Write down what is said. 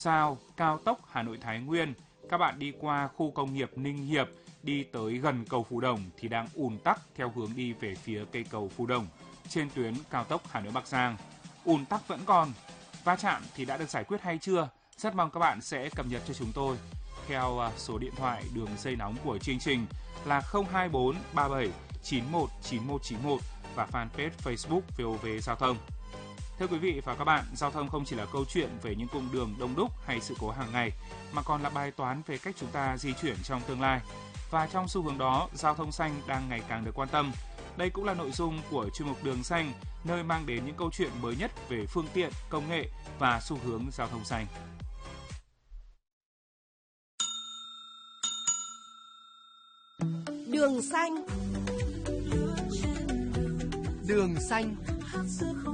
sao cao tốc Hà Nội Thái Nguyên, các bạn đi qua khu công nghiệp Ninh Hiệp, đi tới gần cầu Phú Đồng thì đang ùn tắc theo hướng đi về phía cây cầu Phú Đồng trên tuyến cao tốc Hà Nội Bắc Giang. Ùn tắc vẫn còn. Va chạm thì đã được giải quyết hay chưa? Rất mong các bạn sẽ cập nhật cho chúng tôi theo số điện thoại đường dây nóng của chương trình là 024 37 91 9191 và fanpage Facebook VOV Giao thông. Thưa quý vị và các bạn, giao thông không chỉ là câu chuyện về những cung đường đông đúc hay sự cố hàng ngày, mà còn là bài toán về cách chúng ta di chuyển trong tương lai. Và trong xu hướng đó, giao thông xanh đang ngày càng được quan tâm. Đây cũng là nội dung của chuyên mục Đường Xanh, nơi mang đến những câu chuyện mới nhất về phương tiện, công nghệ và xu hướng giao thông xanh. Đường Xanh. Đường Xanh.